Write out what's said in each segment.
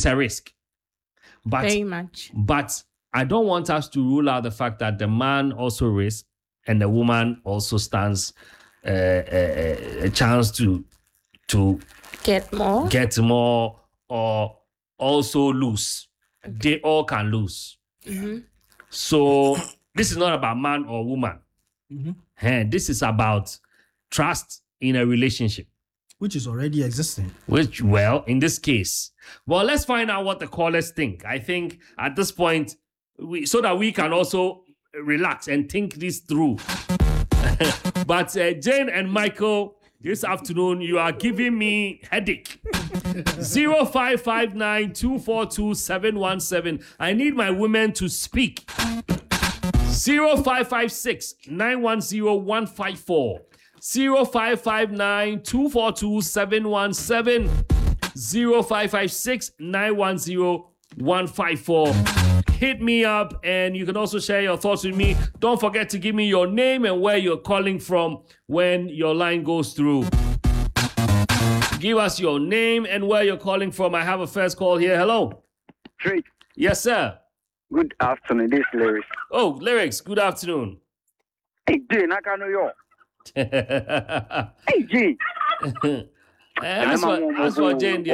it's a risk. But, very much. But I don't want us to rule out the fact that the man also risks and the woman also stands a chance to get more or also lose. Okay. They all can lose. Mm-hmm. So this is not about man or woman. Mm-hmm. This is about trust in a relationship. Which is already existing. Which, well, in this case. Well, let's find out what the callers think. I think at this point, so that we can also relax and think this through. But Jane and Michael, this afternoon, you are giving me headache. 0559-242-717. I need my women to speak. 0556-910-154. 0559-242-717. 0556-910-154. Hit me up, and you can also share your thoughts with me. Don't forget to give me your name and where you're calling from when your line goes through. Give us your name and where you're calling from. I have a first call here. Hello. Great. Yes, sir. Good afternoon. This is Lyrics. Oh, Lyrics. Good afternoon. Hey, Jay, I can't know you. Hey, Jay. As for Jane,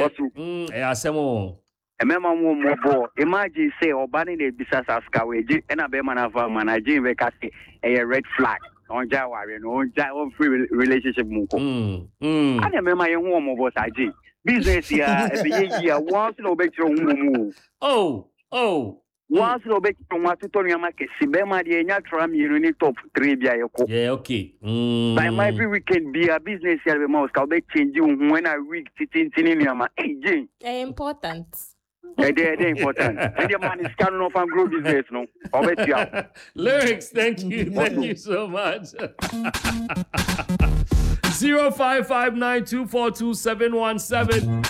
imagine say Obani de Bisas Askawe, and a Beman of managing Vekasi, a red flag on Jawari, on free relationship. I remember my own woman was IG. Business here, every year, once no back to move. Oh. Once no back from what to Tony Amaki, Sibema, the Natram, you top 3 Biako. Yeah, okay. By my every weekend be a business here, most I'll be changing when I read sitting in Yama. Hey, Jane. Important. They're important. And the man is coming off and grow business, no? I'll bet you. Lyrics, thank you. Thank you so much. 0559-242-717.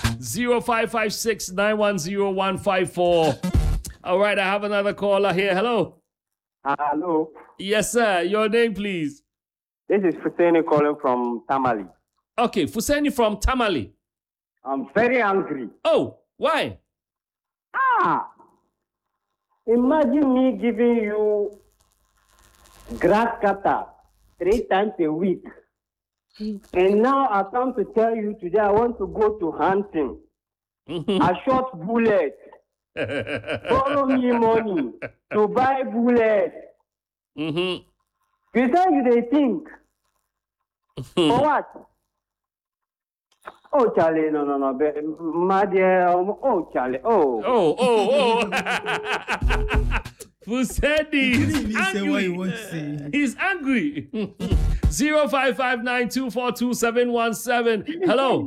0556-910-154. All right, I have another caller here. Hello. Hello. Yes, sir. Your name, please. This is Fuseni calling from Tamale. Okay, Fuseni from Tamale. I'm very angry. Oh, why? Imagine me giving you grass cutter 3 times a week. And now I come to tell you today I want to go to hunting. I shot bullet. Borrow me money to buy bullet. You say they think. For what? Oh, Charlie, no. My dear, oh, Charlie, Oh. Fuseni, he's angry. 0559-242-717. Hello.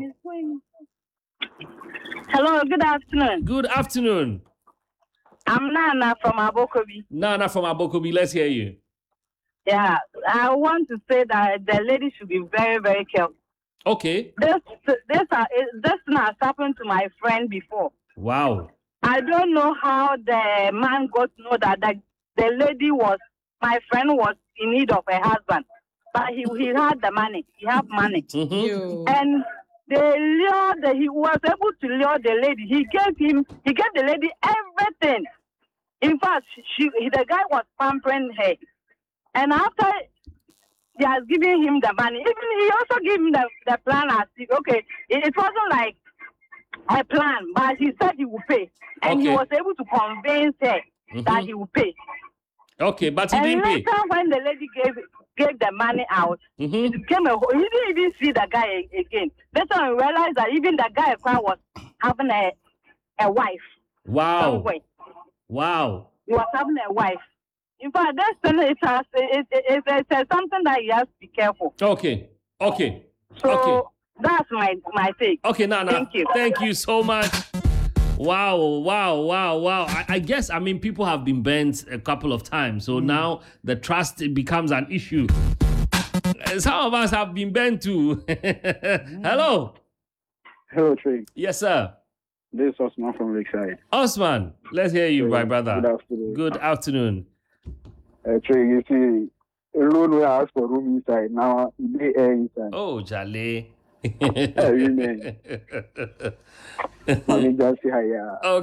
Hello, good afternoon. Good afternoon. I'm Nana from Abokobi. Nana from Abokobi, let's hear you. Yeah, I want to say that the lady should be very, very careful. Okay. This thing has happened to my friend before. Wow. I don't know how the man got to know that the lady my friend was in need of a husband. But he had the money. He had money. And he was able to lure the lady. He gave the lady everything. In fact, the guy was pampering her. And after he has given him the money, even he also gave him the plan as if, okay, it wasn't like a plan, but he said he would pay. And he was able to convince her that he would pay. Okay, but he didn't pay. And later when the lady gave the money out, it became he didn't even see the guy again. Later on, we realized that even the guy was having a wife. Wow. Somewhere. Wow. He was having a wife. In fact, that's it's something that you have to be careful. Okay. So that's my take. Okay, Nana. Thank you. Thank you so much. Wow. I guess, people have been burnt a couple of times. So now the trust becomes an issue. Some of us have been burnt too. Hello. Hello, Trey. Yes, sir. This is Osman from Lakeside. Osman, let's hear you, my brother. Good afternoon. Good afternoon. Trey, you see, alone we ask for room inside. Now, they air inside. Oh, Jale. Amen. Just say hi, yeah. Okay.